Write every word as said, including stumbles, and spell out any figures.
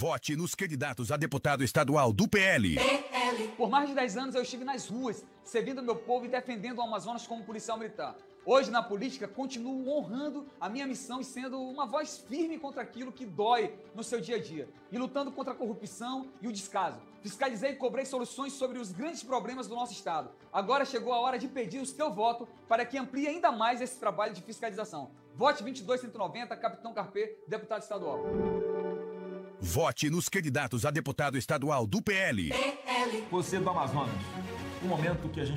Vote nos candidatos a deputado estadual do P L. Por mais de dez anos eu estive nas ruas, servindo meu povo e defendendo o Amazonas como policial militar. Hoje, na política, continuo honrando a minha missão e sendo uma voz firme contra aquilo que dói no seu dia a dia. E lutando contra a corrupção e o descaso. Fiscalizei e cobrei soluções sobre os grandes problemas do nosso estado. Agora chegou a hora de pedir o seu voto para que amplie ainda mais esse trabalho de fiscalização. Vote vinte e dois cento e noventa, Capitão Carpê, deputado estadual. Vote nos candidatos a deputado estadual do P L. Você do Amazonas, um momento que a gente